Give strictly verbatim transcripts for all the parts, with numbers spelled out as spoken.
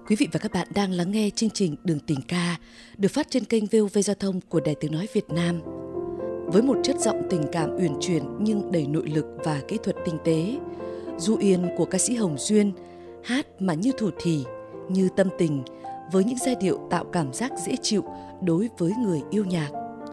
Quý vị và các bạn đang lắng nghe chương trình Đường Tình Ca được phát trên kênh vê o vê Giao thông của Đài Tiếng Nói Việt Nam. Với một chất giọng tình cảm uyển chuyển nhưng đầy nội lực và kỹ thuật tinh tế, Du Yên của ca sĩ Hồng Duyên hát mà như thủ thỉ, như tâm tình, với những giai điệu tạo cảm giác dễ chịu đối với người yêu nhạc.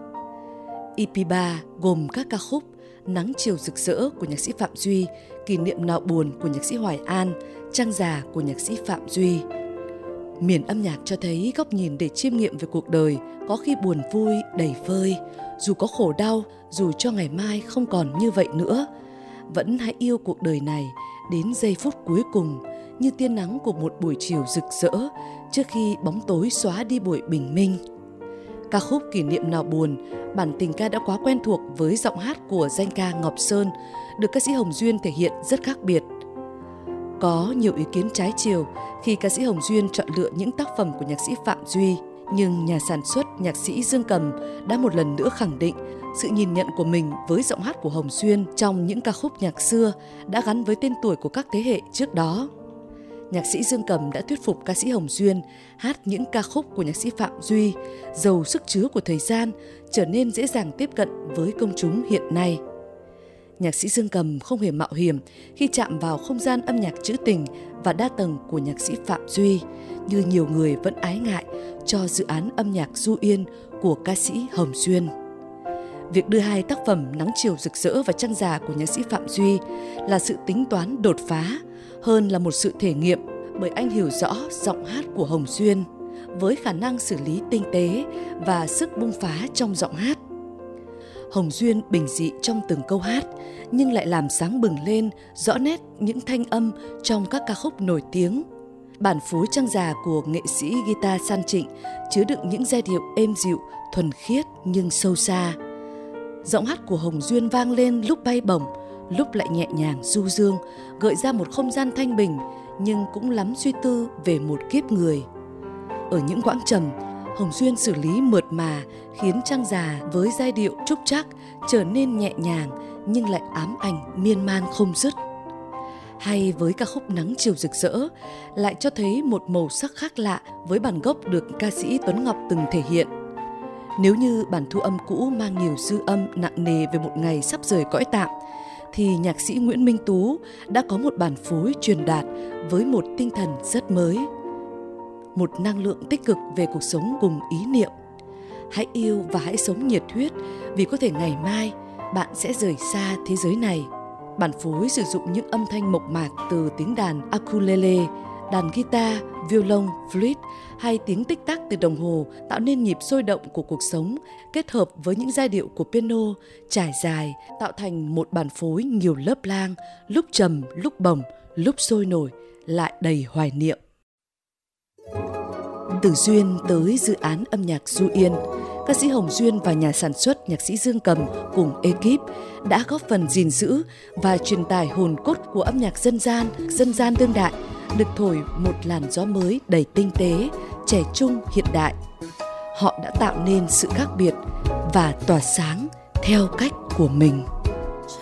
e pê ba gồm các ca khúc Nắng chiều rực rỡ của nhạc sĩ Phạm Duy, Kỷ niệm nào buồn của nhạc sĩ Hoài An, Trăng già của nhạc sĩ Phạm Duy. Miền âm nhạc cho thấy góc nhìn để chiêm nghiệm về cuộc đời, có khi buồn vui, đầy vơi, dù có khổ đau, dù cho ngày mai không còn như vậy nữa. Vẫn hãy yêu cuộc đời này đến giây phút cuối cùng, như tia nắng của một buổi chiều rực rỡ, trước khi bóng tối xóa đi buổi bình minh. Ca khúc Kỷ niệm nào buồn, bản tình ca đã quá quen thuộc với giọng hát của danh ca Ngọc Sơn, được ca sĩ Hồng Duyên thể hiện rất khác biệt. Có nhiều ý kiến trái chiều khi ca sĩ Hồng Duyên chọn lựa những tác phẩm của nhạc sĩ Phạm Duy, nhưng nhà sản xuất nhạc sĩ Dương Cầm đã một lần nữa khẳng định sự nhìn nhận của mình với giọng hát của Hồng Duyên trong những ca khúc nhạc xưa đã gắn với tên tuổi của các thế hệ trước đó. Nhạc sĩ Dương Cầm đã thuyết phục ca sĩ Hồng Duyên hát những ca khúc của nhạc sĩ Phạm Duy, giàu sức chứa của thời gian, trở nên dễ dàng tiếp cận với công chúng hiện nay. Nhạc sĩ Dương Cầm không hề mạo hiểm khi chạm vào không gian âm nhạc trữ tình và đa tầng của nhạc sĩ Phạm Duy, như nhiều người vẫn ái ngại cho dự án âm nhạc Du Yên của ca sĩ Hồng Duyên. Việc đưa hai tác phẩm Nắng chiều rực rỡ và Trăng già của nhạc sĩ Phạm Duy là sự tính toán đột phá, hơn là một sự thể nghiệm, bởi anh hiểu rõ giọng hát của Hồng Duyên với khả năng xử lý tinh tế và sức bung phá trong giọng hát. Hồng Duyên bình dị trong từng câu hát, nhưng lại làm sáng bừng lên rõ nét những thanh âm trong các ca khúc nổi tiếng. Bản phối Trăng già của nghệ sĩ guitar San Trịnh chứa đựng những giai điệu êm dịu, thuần khiết nhưng sâu xa. Giọng hát của Hồng Duyên vang lên lúc bay bổng, lúc lại nhẹ nhàng du dương, gợi ra một không gian thanh bình, nhưng cũng lắm suy tư về một kiếp người. Ở những quãng trầm, Hồng Duyên xử lý mượt mà, khiến Trăng già với giai điệu trúc trắc trở nên nhẹ nhàng nhưng lại ám ảnh miên man không dứt. Hay với ca khúc Nắng chiều rực rỡ lại cho thấy một màu sắc khác lạ với bản gốc được ca sĩ Tuấn Ngọc từng thể hiện. Nếu như bản thu âm cũ mang nhiều dư âm nặng nề về một ngày sắp rời cõi tạm, thì nhạc sĩ Nguyễn Minh Tú đã có một bản phối truyền đạt với một tinh thần rất mới, một năng lượng tích cực về cuộc sống cùng ý niệm. Hãy yêu và hãy sống nhiệt huyết, vì có thể ngày mai bạn sẽ rời xa thế giới này. Bản phối sử dụng những âm thanh mộc mạc từ tiếng đàn ukulele, đàn guitar, violon, flute hay tiếng tích tắc từ đồng hồ tạo nên nhịp sôi động của cuộc sống, kết hợp với những giai điệu của piano trải dài, tạo thành một bản phối nhiều lớp lang, lúc trầm, lúc bổng, lúc sôi nổi, lại đầy hoài niệm. Từ duyên tới dự án âm nhạc Du Yên, ca sĩ Hồng Duyên và nhà sản xuất nhạc sĩ Dương Cầm cùng ekip đã góp phần gìn giữ và truyền tải hồn cốt của âm nhạc dân gian, dân gian đương đại, được thổi một làn gió mới đầy tinh tế, trẻ trung, hiện đại. Họ đã tạo nên sự khác biệt và tỏa sáng theo cách của mình.